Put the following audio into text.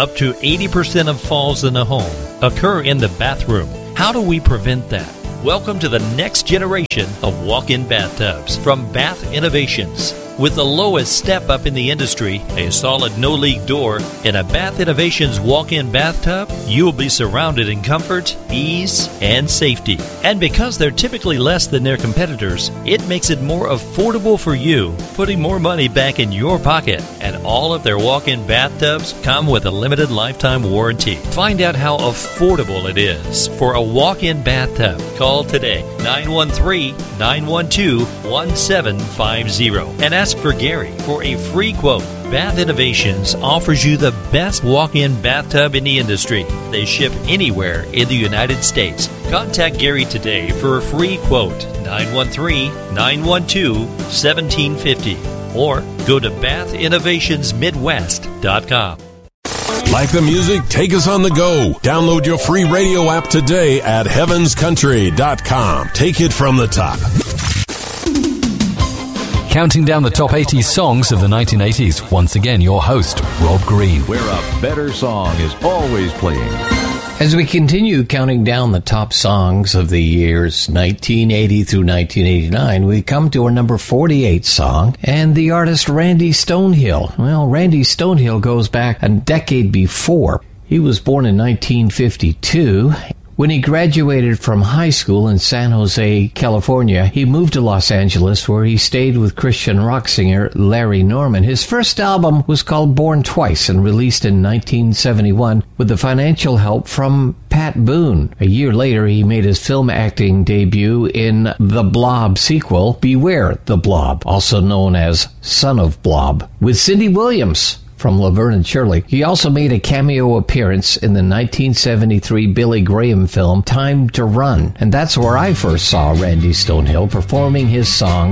Up to 80% of falls in a home occur in the bathroom. How do we prevent that? Welcome to the next generation of walk-in bathtubs from Bath Innovations. With the lowest step-up in the industry, a solid no-leak door, and a Bath Innovations walk-in bathtub, you will be surrounded in comfort, ease, and safety. And because they're typically less than their competitors, it makes it more affordable for you, putting more money back in your pocket. And all of their walk-in bathtubs come with a limited lifetime warranty. Find out how affordable it is for a walk-in bathtub. Call today, 913-912-1750, and ask for Gary for a free quote. Bath Innovations offers you the best walk-in bathtub in the industry. They ship anywhere in the United States. Contact Gary today for a free quote, 913-912-1750, or go to bathinnovationsmidwest.com. Like the music? Take us on the go. Download your free radio app today at heavenscountry.com. Take it from the top. Counting down the top 80 songs of the 1980s. Once again, your host, Rob Green. Where a better song is always playing. As we continue counting down the top songs of the years 1980 through 1989, we come to our number 48 song, and the artist Randy Stonehill. Well, Randy Stonehill goes back a decade before. He was born in 1952. When he graduated from high school in San Jose, California, he moved to Los Angeles, where he stayed with Christian rock singer Larry Norman. His first album was called Born Twice and released in 1971 with the financial help from Pat Boone. A year later, he made his film acting debut in The Blob sequel, Beware the Blob, also known as Son of Blob, with Cindy Williams from Laverne and Shirley. He also made a cameo appearance in the 1973 Billy Graham film Time to Run. And that's where I first saw Randy Stonehill performing his song